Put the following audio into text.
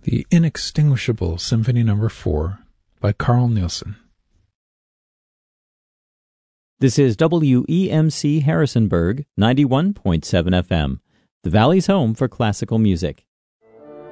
The Inextinguishable Symphony No. 4 by Carl Nielsen. This is WEMC Harrisonburg, 91.7 FM, the Valley's home for classical music.